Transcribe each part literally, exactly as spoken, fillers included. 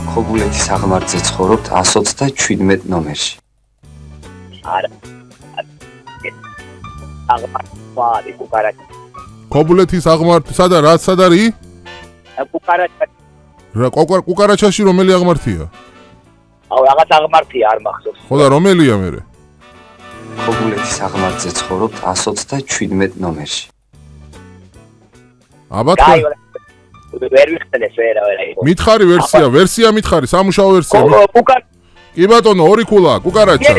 ქობულეთის აღმართზე ცხოვრობთ one twenty-seven ნომერში. არა. აღმართი კუკარაჩა. ქობულეთის აღმართი სადა რა სად არის? კუკარაჩა. რა კუკარაჩაში რომელი აღმართია? აუ რაღაც აღმართია არ მახსოვს. ხო და რომელია მერე? ქობულეთის აღმართზე ცხოვრობთ one twenty-seven ნომერში. აბა თქვენ ვერ ვიხსენე ვერა ვერა იყო. მითხარი ვერსია, ვერსია მითხარი, სამუშაო ვერსია. კუკარ კი ბატონო, ორი ქულა, კუკარაჩა.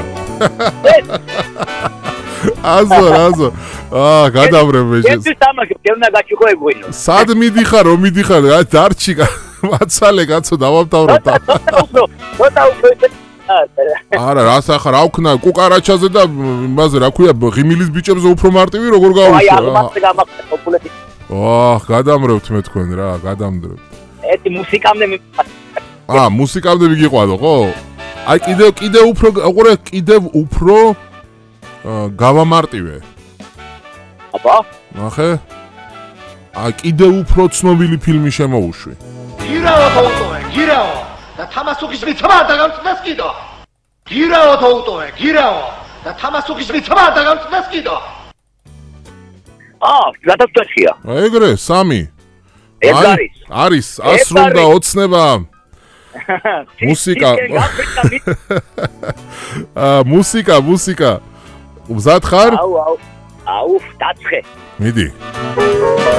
აზო, აზო. აა, გადავრებ ეს. ეს თამაში გეუნა გაჩუქოებუინო. სად მიდიხარ, რომ მიდიხარ? აი, დარჩი მაცალე კაცო, დავამთავროთ. როცა უკვე არა, რას ახლა რა ვქნა კუკარაჩაზე და იმაზე რა ქვია, ღიმილის ბიჭებზე უფრო მარტივი როგორ გავუშვი? აი, აღმართზე გამახსენე ქობულეთის. ოჰ, გადამრევთ მე თქვენ რა, გადამდრევთ. ეთი მუსიკამდე აა, მუსიკამდე მიგიყვანო, ხო? აი, კიდევ კიდევ უფრო, უყურე, კიდევ უფრო გავამარტივე. აბა? ნახე. აი, კიდევ უფრო ცნობილი ფილმი შემოუშვი. გირაო თოუტოვე, გირაო. და თამასუხის მიცმა დაგამწდეს კიდო. გირაო თოუტოვე, გირაო. და თამასუხის მიცმა დაგამწდეს კიდო. აა, გადაწყვეტია. ეგრე, სამი. ეს არის. არის, ასრულდა ოცნება. მუსიკა. აა, მუსიკა, მუსიკა. მზად ხარ? აუ, აუ. აუ, დაცხე. მიდი.